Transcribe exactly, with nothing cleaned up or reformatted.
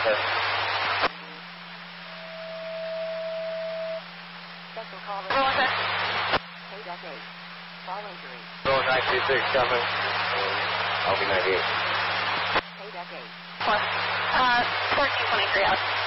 sir. Second call. Roll one, sir. K dash eight. Fall injury. Roll nine two six coming. I'll be ninety-eight. K dash eight. Plus, uh, fourteen twenty-three out.